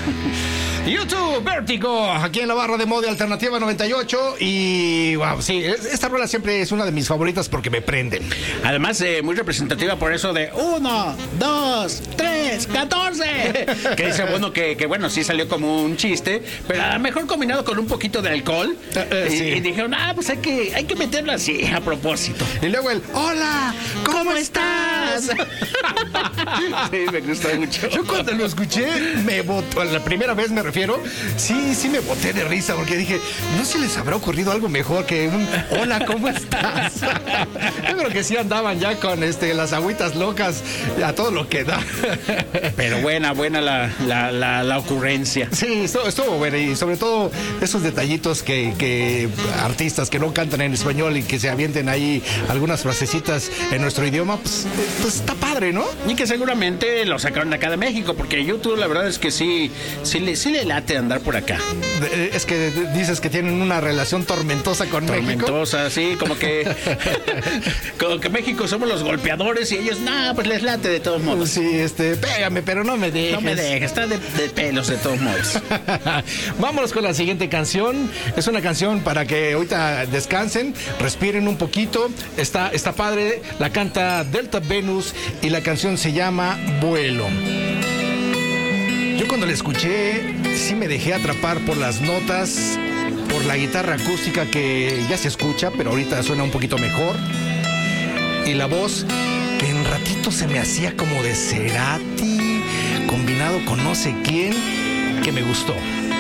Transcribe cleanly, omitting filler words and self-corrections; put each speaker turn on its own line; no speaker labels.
YouTube, Vértigo, aquí en la barra de Mode Alternativa 98. Y wow, sí, esta rola siempre es una de mis favoritas porque me prenden.
Además, muy representativa por eso de 1, 2, 3, 14. Que dice, bueno, que bueno, sí salió como un chiste, pero a lo mejor combinado con un poquito de alcohol.
Sí.
Y dijeron, pues hay que meterlo así, a propósito.
Y luego el, hola, ¿cómo estás?
Sí, me gustó mucho.
Yo cuando lo escuché, me botó, la primera vez me refiero, sí me boté de risa porque dije, no se les habrá ocurrido algo mejor que un hola, ¿cómo estás? Yo creo que sí andaban ya con las agüitas locas a todo lo que da.
Pero buena la ocurrencia.
Sí, estuvo buena y sobre todo esos detallitos que artistas que no cantan en español y que se avienten ahí algunas frasecitas en nuestro idioma, pues está padre, ¿no?
Y que seguramente lo sacaron de acá de México, porque YouTube la verdad es que sí le late andar por acá.
Es que dices que tienen una relación tormentosa con México.
Tormentosa, sí, como que México somos los golpeadores y ellos, pues les late de todos modos.
Sí, pégame, pero no me dejes.
No me dejes, está de pelos de todos modos.
Vámonos con la siguiente canción. Es una canción para que ahorita descansen, respiren un poquito. Está padre, la canta Delta Venus y la canción se llama Vuelo. Yo cuando la escuché, sí me dejé atrapar por las notas, por la guitarra acústica que ya se escucha, pero ahorita suena un poquito mejor. Y la voz que en ratito se me hacía como de Cerati, combinado con no sé quién, que me gustó.